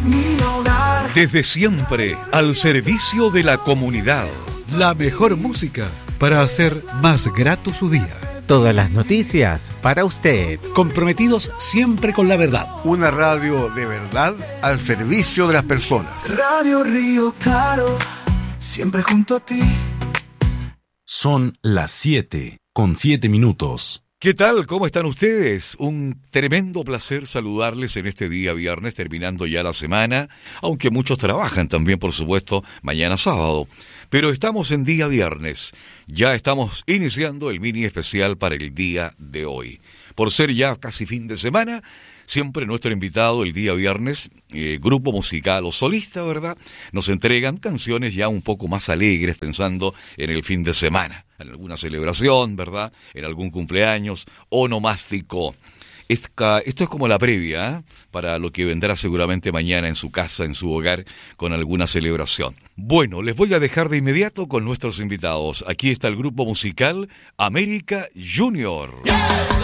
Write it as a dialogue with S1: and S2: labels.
S1: mi hogar.
S2: Desde siempre, al servicio de la comunidad.
S3: La mejor música para hacer más grato su día.
S4: Todas las noticias para usted.
S3: Comprometidos siempre con la verdad.
S5: Una radio de verdad al servicio de las personas.
S1: Radio Río Claro, siempre junto a ti.
S6: Son las 7:07.
S2: ¿Qué tal? ¿Cómo están ustedes? Un tremendo placer saludarles en este día viernes, terminando ya la semana, aunque muchos trabajan también, por supuesto, mañana sábado. Pero estamos en día viernes, ya estamos iniciando el mini especial para el día de hoy. Por ser ya casi fin de semana, siempre nuestro invitado el día viernes, grupo musical o solista, ¿verdad?, nos entregan canciones ya un poco más alegres pensando en el fin de semana, en alguna celebración, ¿verdad?, en algún cumpleaños onomástico. Esto es como la previa, para lo que vendrá seguramente mañana en su casa, en su hogar, con alguna celebración. Bueno, les voy a dejar de inmediato con nuestros invitados. Aquí está el grupo musical América Junior.